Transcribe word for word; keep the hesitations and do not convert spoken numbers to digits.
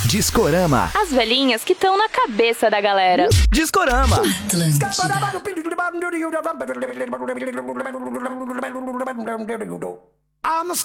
Discorama. As velhinhas que estão na cabeça da galera. Discorama. I'm a